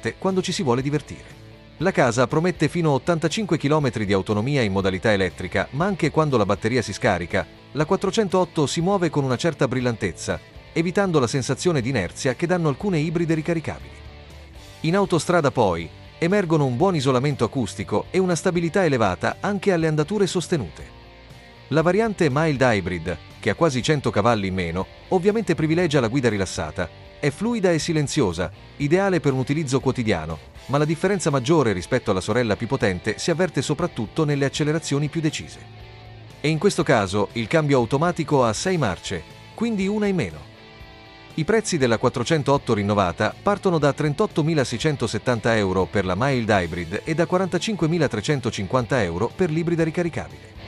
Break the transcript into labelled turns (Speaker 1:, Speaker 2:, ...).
Speaker 1: importante quando ci si vuole divertire. La casa promette fino a 85 km di autonomia in modalità elettrica, ma anche quando la batteria si scarica, la 408 si muove con una certa brillantezza, evitando la sensazione di inerzia che danno alcune ibride ricaricabili. In autostrada poi, emergono un buon isolamento acustico e una stabilità elevata anche alle andature sostenute. La variante Mild Hybrid, che ha quasi 100 cavalli in meno, ovviamente privilegia la guida rilassata, è fluida e silenziosa, ideale per un utilizzo quotidiano, ma la differenza maggiore rispetto alla sorella più potente si avverte soprattutto nelle accelerazioni più decise. E in questo caso il cambio automatico ha 6 marce, quindi una in meno. I prezzi della 408 rinnovata partono da 38.670 euro per la Mild Hybrid e da 45.350 euro per l'ibrida ricaricabile.